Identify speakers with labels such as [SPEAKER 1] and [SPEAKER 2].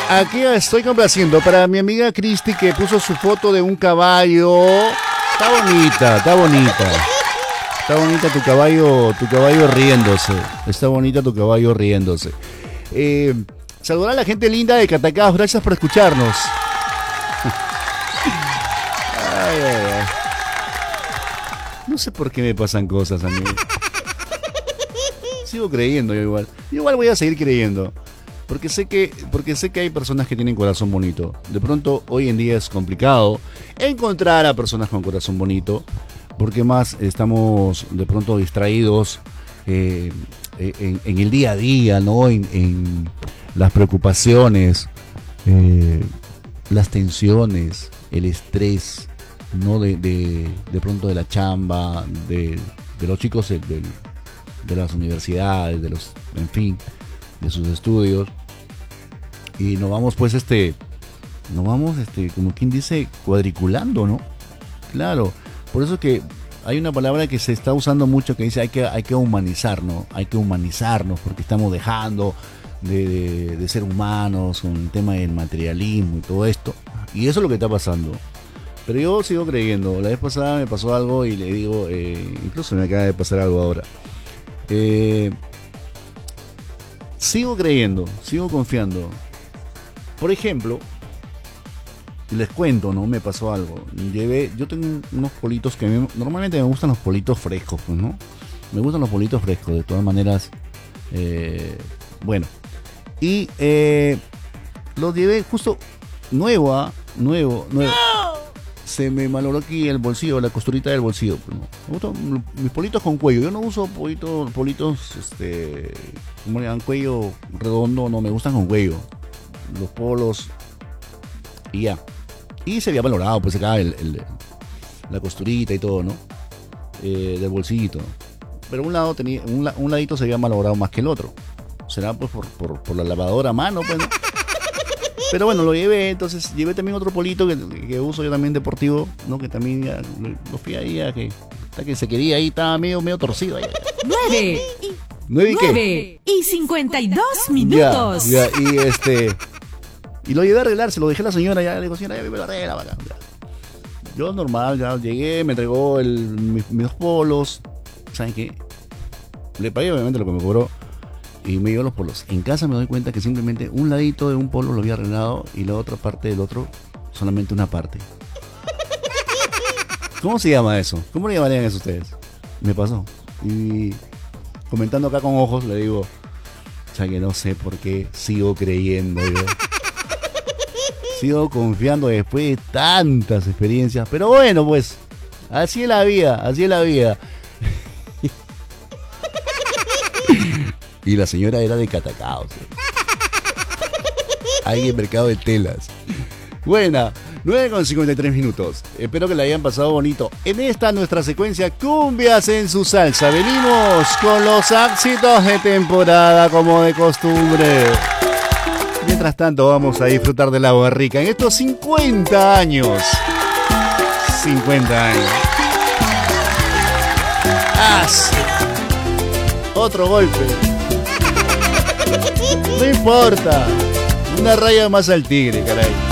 [SPEAKER 1] Aquí estoy complaciendo para mi amiga Cristi, que puso su foto de un caballo. Está bonita, está bonita. Está bonita tu caballo riéndose. Está bonita tu caballo riéndose. Saludar a la gente linda de Catacaos, gracias por escucharnos. Ay, ay, ay. No sé por qué me pasan cosas a mí. Sigo creyendo yo igual. Igual voy a seguir creyendo. Porque sé que hay personas que tienen corazón bonito. De pronto, hoy en día es complicado encontrar a personas con corazón bonito. Porque más estamos de pronto distraídos en el día a día, ¿no? En las preocupaciones, las tensiones, el estrés, ¿no? De pronto de la chamba, de los chicos de las universidades, en fin, de sus estudios. Y nos vamos como quien dice, cuadriculando, ¿no? Claro, por eso que hay una palabra que se está usando mucho que dice hay que humanizarnos, hay que humanizarnos porque estamos dejando de ser humanos con el tema del materialismo y todo esto. Y eso es lo que está pasando. Pero yo sigo creyendo. La vez pasada me pasó algo y le digo, incluso me acaba de pasar algo ahora. Sigo creyendo, sigo confiando. Por ejemplo, les cuento, ¿no? Me pasó algo. Yo tengo unos politos que normalmente me gustan los politos frescos, pues, ¿no? Me gustan los politos frescos, de todas maneras. Bueno. Y los llevé justo nuevo. Se me malogró aquí el bolsillo, la costurita del bolsillo. Pues, ¿no? Me gustan mis politos con cuello. Yo no uso politos, ¿cómo le llaman? Cuello redondo, no, me gustan con cuello. Los polos y ya. Y se había valorado, pues acá la costurita y todo, ¿no? Del bolsillito. Pero un ladito se había malogrado más que el otro. Será pues por la lavadora a mano, pues, ¿no? Pero bueno, lo llevé, entonces llevé también otro polito que uso yo también deportivo, ¿no? Que también ya lo fui ahí a que se quería ahí, estaba medio torcido ahí.
[SPEAKER 2] 9 y 52 minutos.
[SPEAKER 1] Ya, y lo llevé a arreglar, se lo dejé a la señora, ya le digo, señora, ya me lo arregla, bacán. Yo normal, ya llegué, me entregó mis dos polos, ¿saben qué? Le pagué obviamente lo que me cobró y me dio los polos. En casa me doy cuenta que simplemente un ladito de un polo lo había arreglado y la otra parte del otro, solamente una parte. ¿Cómo se llama eso? ¿Cómo le llamarían eso ustedes? Me pasó. Y comentando acá con ojos le digo, o sea que no sé por qué sigo creyendo yo. Sigo confiando después de tantas experiencias. Pero bueno, pues, así es la vida, así es la vida. Y la señora era de Catacaos. Ahí en Mercado de Telas. Buena, 9:53 minutos. Espero que la hayan pasado bonito. En esta nuestra secuencia Cumbias en su salsa. Venimos con los éxitos de temporada como de costumbre. Mientras tanto vamos a disfrutar del agua rica en estos 50 años. 50 años. Otro golpe. No importa. Una raya más al tigre, caray.